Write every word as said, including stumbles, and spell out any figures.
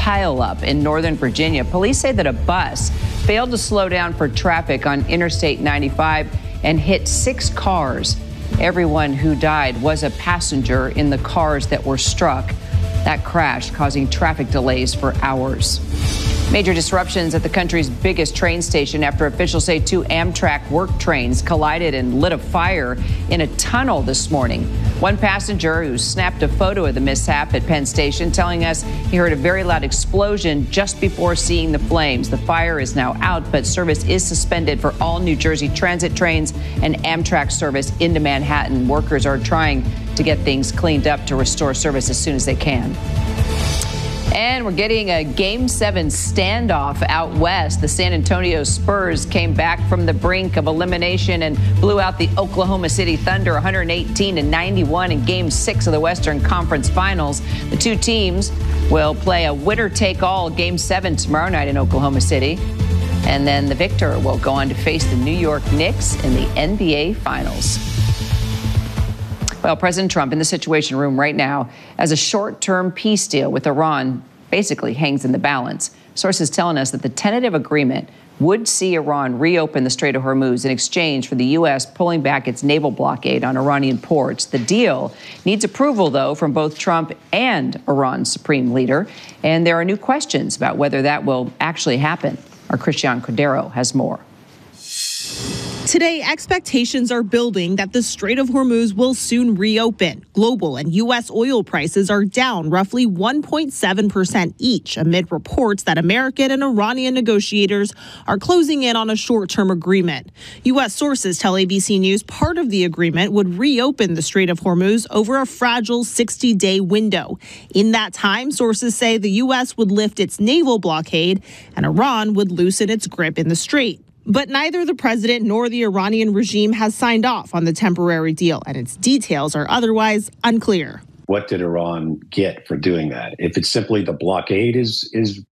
pileup in Northern Virginia. Police say that a bus failed to slow down for traffic on Interstate ninety-five and hit six cars. Everyone who died was a passenger in the cars that were struck. That crash causing traffic delays for hours. Major disruptions at the country's biggest train station after officials say two Amtrak work trains collided and lit a fire in a tunnel this morning. One passenger who snapped a photo of the mishap at Penn Station telling us he heard a very loud explosion just before seeing the flames. The fire is now out, but service is suspended for all New Jersey Transit trains and Amtrak service into Manhattan. Workers are trying to get things cleaned up to restore service as soon as they can. And we're getting a Game seven standoff out west. The San Antonio Spurs came back from the brink of elimination and blew out the Oklahoma City Thunder one hundred eighteen to ninety-one in Game six of the Western Conference Finals. The two teams will play a winner-take-all Game seven tomorrow night in Oklahoma City. And then the victor will go on to face the New York Knicks in the N B A Finals. Well, President Trump in the Situation Room right now as a short-term peace deal with Iran basically hangs in the balance. Sources telling us that the tentative agreement would see Iran reopen the Strait of Hormuz in exchange for the U S pulling back its naval blockade on Iranian ports. The deal needs approval, though, from both Trump and Iran's supreme leader. And there are new questions about whether that will actually happen. Our Christian Cordero has more. Today, expectations are building that the Strait of Hormuz will soon reopen. Global and U S oil prices are down roughly one point seven percent each amid reports that American and Iranian negotiators are closing in on a short-term agreement. U S sources tell A B C News part of the agreement would reopen the Strait of Hormuz over a fragile sixty-day window. In that time, sources say the U S would lift its naval blockade and Iran would loosen its grip in the strait. But neither the president nor the Iranian regime has signed off on the temporary deal, and its details are otherwise unclear. What did Iran get for doing that? If it's simply the blockade is is